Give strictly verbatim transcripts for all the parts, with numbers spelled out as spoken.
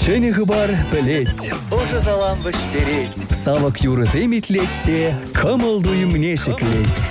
Шенеғы бар білет, ұжы залам віштерет, савак юрызы метлетте, кымылдуы мне шеклет.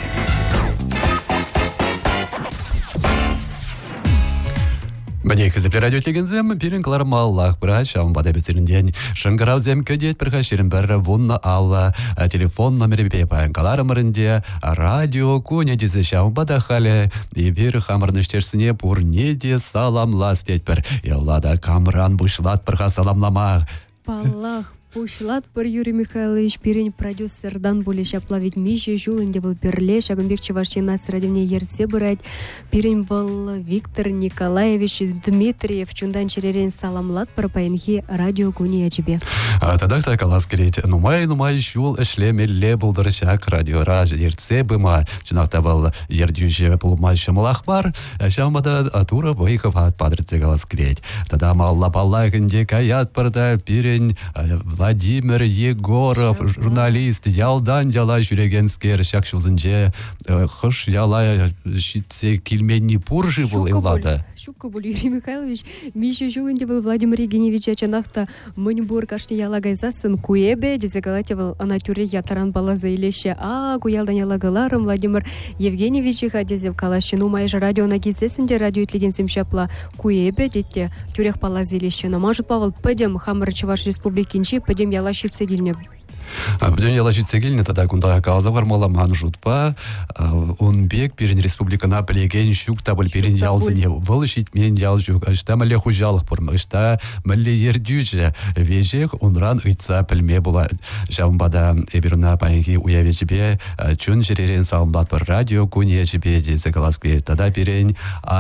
Мне кізіплі радио тегензем, пирен кларма Аллах, браш, а он бада бетерінден. Шыңғырау зем көдет бір қашырын бәрі вунна алла, телефон номері пейпайын қаларымырынде, радио көне дезі шауын бада халі, ебір хамырныштерсіне бұр неде саламлас дет бір. Еллада камран бұшлат бірға саламлама. Паллах. Пушлат пар Юрий Михайлович пирень продюсердан более плавить миже жулынде был перле шагымбек чевашче нацрадивне ерсе бырать пирень был Виктор Николаевич Дмитриев чундан черерен саламлат пар паенхи радио куни ачебе. Тогда так алас керет. Ну май ну май жул эшлемелле булдырчак радио раж ерсе быма чынакта был ердюже булмай шамалахмар шамада атура бойков от падрыце алас керет. Тогда малла паллагынде каят парда пирень Владимир Егоров, журналист, ялдан яла жүрегенскер шак шузынже хыш яла житсе килменни пуржи был илада. Шука был Юрий Михайлович, Миша жулынде был Владимир Евгеньевич Ачанахта мынбур кашни яла гайзасын куебе, дезегалатевал анатюре ятаран балаза илеше, а куялдан яла галарым Владимир Евгеньевич хадезев калашину майже радио нагизесінде радио итлеген шапла куебе, детте тюрех балаза илеше. Но может Павел пойдем хамыр Чуваш республикинчи пойдем яла щитсе гильне. Пойдем яла щитсе гильне, тогда кунда калза вармала ман жутпа, он бег перен республикана плеген щук табыль перен ялзыне, вылышить мен ял жук, ашта мале хужалых пурма, ашта мале ердюже, вежех унран ыйтса пельме була, жамбада эбирна паенхи уявечебе, чун жеререн салмбат пар радио куне жебе дезе галаскре, тогда перен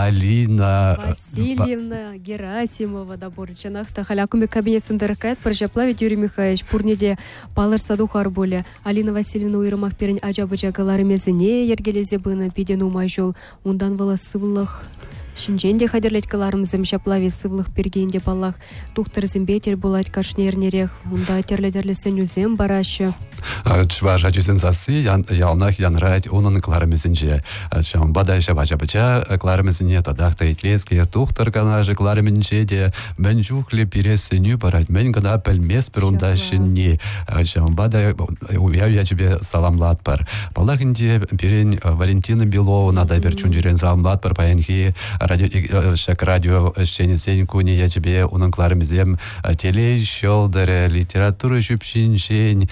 Алина Васильевна Герасимова да борчанахта халякуме кабинет сындаракает паржаплавить Юрий Михайлович пурнеде палыр саду харболе. Алина Васильевна уйрымах перен ажабыча галарымезіне ергелезе бына пиден умай жол, ундан вала сывлых. Шинженде хадерлет каларымызым шаплави сывлых пергенде баллах. Тухтар зимбетер булать кашнернерех, унда терледерлесен юзем барашы. Чваш ачы сенсации ялнах янрать унын кларымезінже. Шам бада шабача-бача кларымезіне тадақта итлеске тухтар канажы кларымезінже де мен жухле пересеню барать. Мен гана пельмес бір унда шинни. Шам бада уявя тебе саламлат пар. Баллахынде перен Валентина Белова нада бір чунжерен саламлат пар паенхи радио шак радио щене сень куни я тебе унын кларымезем теле щелдere литература жупшиншень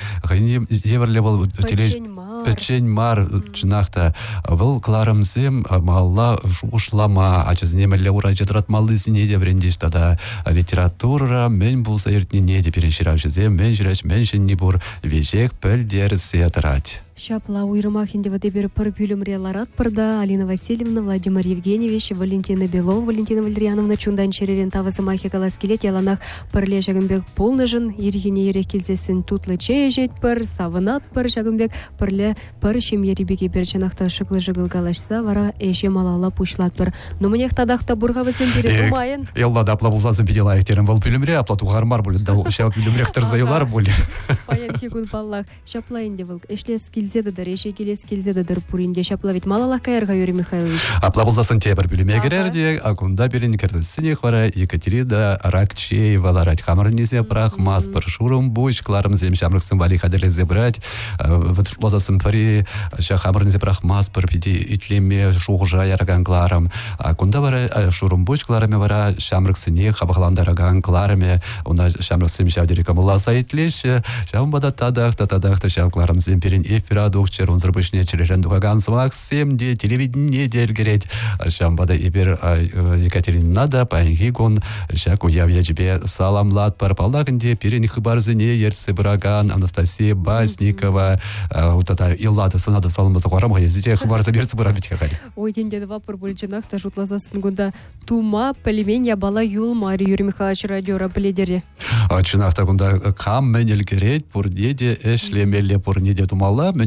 еврле был теле печень мар чынакта был кларымзем малла ушлама ачызнемелле ураҗатрат маллысыне де брендиш тада литература мен булса эртнине де переширавшызем мен жираш мен шинни бур вежек пелдерсе атрать. Шапла уйрымахинде воде бері пыр бүлімре ларат пырда Алина Васильевна, Владимир Евгеньевич, Валентина Белова, Валентина Валерьяновна чундан черерен тавызы махи каласкелет яланах пырле жагымбек полныжын, иргене ерек келзесін тутлы чей жет пыр, савынат пыр жагымбек пырле пыр шем еребеге берчанахта шықлы жығыл галашса, вара эше малала пушлат пыр. Но мнех тадақта бурғавысын бере умайын. Еллада апла бұлзасын бедела ектерін бұл бүлімре, апла туғармар бұлі, шау бүлімрек тұрзайылар бұлі. Паянхи күн баллах, шапла инде бұл, эшлес келзедідір, еше келес келзедідір пуринде шаплавит. Малалақ кайырға Юрий Михайлович. Апла бұлзасын тебір бүліме керерде, акунда берін кердісіне қвара Екатерина Ракчеева ларать. Хамырнезе прах мас бір шурым бұш, кларым зем шамрықсын вали хадерлезе брать. Бұлзасын пари, ша хамырнезе прах мас бір пиде итлеме шуғжа яраган кларым. Акунда бара шурым бұш кларыме бара шамрықсыне хабақландараган кларыме. Уна шамрықсын шавдерика мұласа итлеші. Шамбада тадақ, тадақ, шам кларым зем перен эфира духчер, он зрбышне черерен дугаган смак семде, телевидение дельгереть. Шамбада ибер Екатерина нада, паингигон, шаку явья тебе саламлат парпалакнде, перен хыбарзыне, ерсы браган, Анастасия Басникова, вот это Иллада санада саламаза хварам, ездите хыбарзы берцы барабить хакали. Ой, день два пурбульчинах, та жутла сынгунда тума, пельменья бала юл, Мария Юрий Михайлович радиора пледере. Чинах такунда кам менель гереть, пурдеде, эшлемелле пурнеде тумала,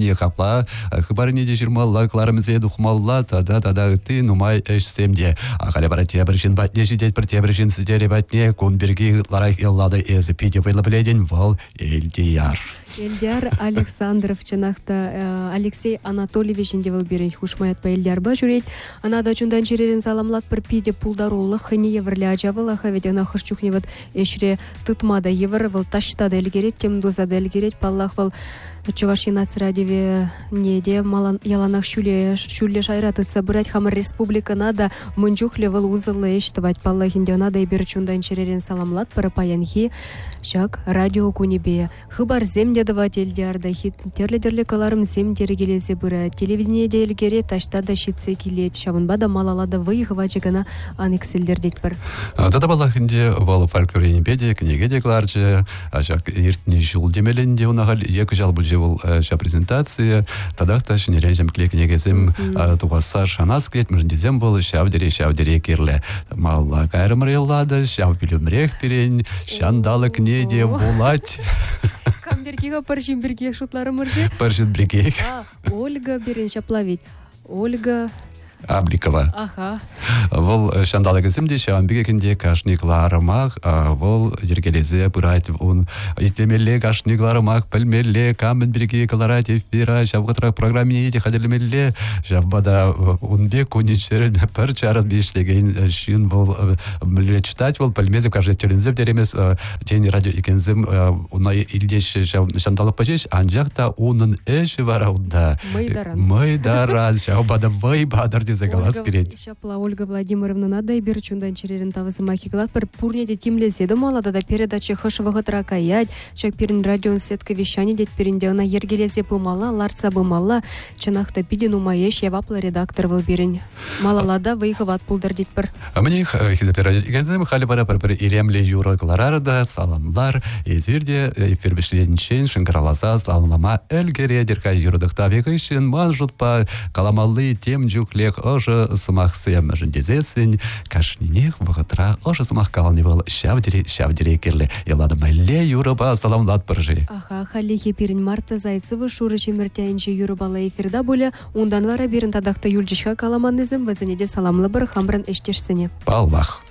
не хапла, хыбарыне де жирмалла, кларымызе духмалла, тада-тада ты, нумай эшсемде. Ахаля бара тебржин батне жидет бір тебржин сидере батне, конберги ларах еллады эзі пиде вайлабледен вал эльдияр. Эльдар Александров чынақта Алексей Анатольевич индевал берен хушмаят по Эльдарба жүрет. Ана да чундан черерен саламлат бір пиде пулдарулы хыни еврлі ажавыл аха ведь ана хырчухневат эшре тытмада евр выл таштада эльгерет, тем дозада эльгерет паллах выл Чувашия нацрадиве неде малан яланах шуле шуле шайраты собрать хамар республика надо мунчухле выл узылы эштывать паллах инде надо и бер чундан черерен саламлат пара паянхи шак радио кунебе хыбар земде давать эльдярда хит терле-терле каларым зем дерегелезе быра телевидение делгере ташта да шитсе килет шавынбада малалада выйхывачы гана анекселдер дейт бар. Тада балах инде вал фольклоре небеде книге декларчы ашак иртне жул демеленде унагал екі жал бұл жевыл ша презентация тадақта шинерен клек книгезем туғаса шанас клет мжендезем бол шавдере шавдере кирле малла кайрым реллада шав билюмрех перен шандалы кнеде булать Камбергига паршин бирге шутлары мыржи. Паршин бирге. Ольга берен шаплавить. Ольга Абрикова. Ага. Вол шандалы кызымде шамбиге кинде кашникларымах, вол жергелезе бурайт он итлемелле кашникларымах пельмелле камен бирге каларат эфира шавгатра программе еде хадерлемелле шавбада унбе куничер пер чарат бишлеген шин вол читать вол пельмезе каже терензеп деремес тени радио икензем унай илдеш шандалы пажеш анжакта унун эши варауда. Майдаран. Майдаран шавбада вай бадар Шапла Ольга Владимировна надо и берчундан черерен тавызы махиклат пер пурнеде тимлезе да малада да передача хышывага тракаять чак перин радион сетка вещани дет перинде она ергелезе пымала ларца бымала чынахта пидин умаеш явапла редактор выл берин малалада выйхыват пулдар дет пер. А мне хизапера игензем хали бара пер илемле юра кларарда саламлар эзирде эфирбешленчен шынгараласа саламлама элгере дерка юрдыкта вегышин манжутпа каламаллы тем жуклех ожа сымахсем жендезесен кашнинех вагатра ожа сымах калневал шавдере шавдере кирле елада мэлле юраба саламлат пыржи. Аха халихи пирин Марта Зайцева шура чемертяинче юрабала эфирда боле ундан вара бирин тадахта юльчишка каламаннезем вазенеде саламлы бір хамран эштешсене. Паллах.